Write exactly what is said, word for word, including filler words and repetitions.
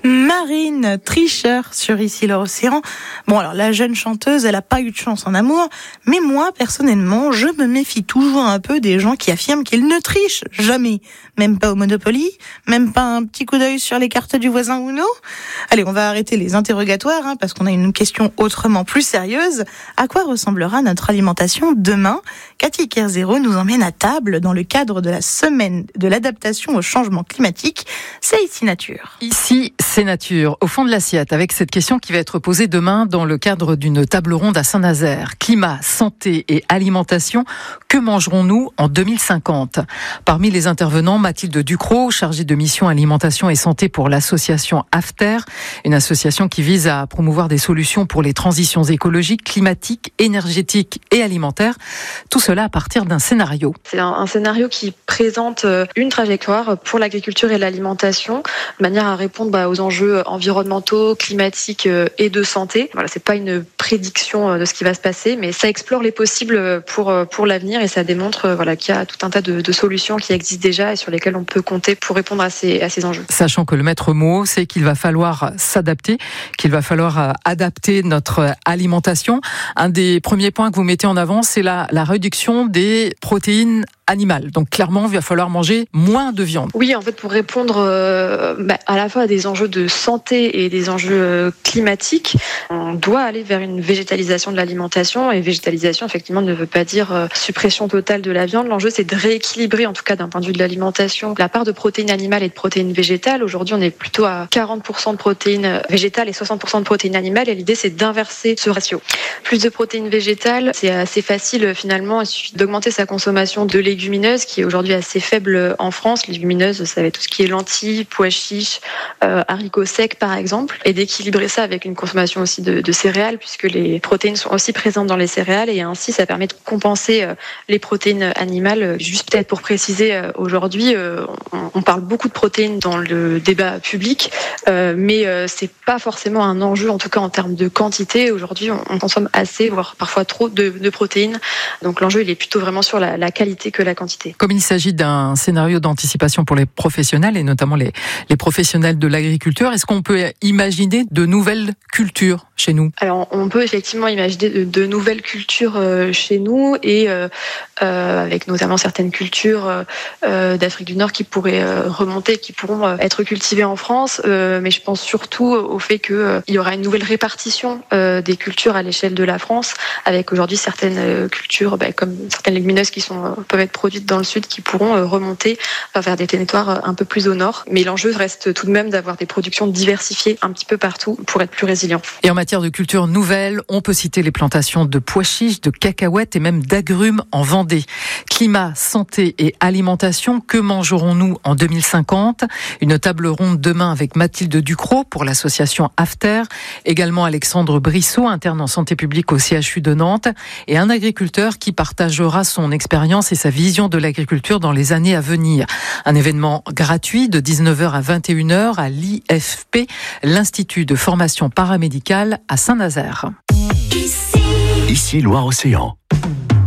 Marine Tricheur sur Ici l'Océan. Bon, alors la jeune chanteuse, elle a pas eu de chance en amour, mais moi, personnellement, je me méfie toujours un peu des gens qui affirment qu'ils ne trichent jamais. Même pas au Monopoly, même pas un petit coup d'œil sur les cartes du voisin Uno. Allez, on va arrêter les interrogatoires, hein, parce qu'on a une question autrement plus sérieuse. À quoi ressemblera notre alimentation demain ? Cathy Kerzero nous emmène à table dans le cadre de la semaine de l'adaptation au changement climatique. C'est Ici Nature. Ici, c'est Nature, au fond de l'assiette, avec cette question qui va être posée demain dans le cadre d'une table ronde à Saint-Nazaire. Climat, santé et alimentation, que mangerons-nous en deux mille cinquante ? Parmi les intervenants, Mathilde Ducrot, chargée de mission alimentation et santé pour l'association AFTER, une association qui vise à promouvoir des solutions pour les transitions écologiques, climatiques, énergétiques et alimentaires. Tout cela à partir d'un scénario. C'est un, un scénario qui présente une trajectoire pour l'agriculture et l'alimentation, de manière à répondre bah, aux enjeux environnementaux, climatiques et de santé. Voilà, c'est pas une prédiction de ce qui va se passer, mais ça explore les possibles pour pour l'avenir et ça démontre voilà qu'il y a tout un tas de, de solutions qui existent déjà et sur lesquelles on peut compter pour répondre à ces à ces enjeux. Sachant que le maître mot, c'est qu'il va falloir s'adapter, qu'il va falloir adapter notre alimentation. Un des premiers points que vous mettez en avant, c'est la la réduction des protéines animales. Donc clairement, il va falloir manger moins de viande. Oui, en fait, pour répondre euh, bah, à la fois à des enjeux de santé et des enjeux euh, climatiques, on doit aller vers une végétalisation de l'alimentation. Et végétalisation, effectivement, ne veut pas dire euh, suppression totale de la viande. L'enjeu, c'est de rééquilibrer, en tout cas d'un point de vue de l'alimentation, la part de protéines animales et de protéines végétales. Aujourd'hui, on est plutôt à quarante pour cent de protéines végétales et soixante pour cent de protéines animales. Et l'idée, c'est d'inverser ce ratio. Plus de protéines végétales, c'est assez facile finalement. Il suffit d'augmenter sa consommation de légumineuses, qui est aujourd'hui assez faible en France. Les légumineuses, ça va être tout ce qui est lentilles, pois chiches, euh, haricots secs par exemple, et d'équilibrer ça avec une consommation aussi de, de céréales, puisque les protéines sont aussi présentes dans les céréales, et ainsi ça permet de compenser euh, les protéines animales. Juste peut-être pour préciser, euh, aujourd'hui, euh, on, on parle beaucoup de protéines dans le débat public, euh, mais euh, c'est pas forcément un enjeu, en tout cas en termes de quantité. Aujourd'hui, on, on consomme assez, voire parfois trop de, de protéines. Donc l'enjeu, il est plutôt vraiment sur la, la qualité que la quantité. Comme il s'agit d'un scénario d'anticipation pour les professionnels, et notamment les, les professionnels de l'agriculture, est-ce qu'on peut imaginer de nouvelles cultures chez nous ? Alors, on peut effectivement imaginer de, de nouvelles cultures euh, chez nous, et euh, euh, avec notamment certaines cultures euh, d'Afrique du Nord qui pourraient euh, remonter, qui pourront euh, être cultivées en France. Euh, mais je pense surtout au fait qu'il euh, y aura une nouvelle répartition euh, des cultures à l'échelle de la France, avec aujourd'hui certaines euh, cultures, bah, comme certaines légumineuses qui sont, euh, peuvent être produites dans le sud, qui pourront euh, remonter euh, vers des territoires euh, un peu plus au nord. Mais l'enjeu reste tout de même d'avoir des productions diversifiées un petit peu partout pour être plus résilient. Et en matière de culture nouvelle, on peut citer les plantations de pois chiches, de cacahuètes et même d'agrumes en Vendée. Climat, santé et alimentation, que mangerons-nous en deux mille cinquante ? Une table ronde demain avec Mathilde Ducrot pour l'association AFTER, également Alexandre Brissot, interne en santé publique au C H U de Nantes, et un agriculteur qui partagera son expérience et sa vision de l'agriculture dans les années à venir. Un événement gratuit de dix-neuf heures à vingt et une heures à l'I F P, l'Institut de formation paramédicale à Saint-Nazaire. Ici, Ici Loire-Océan.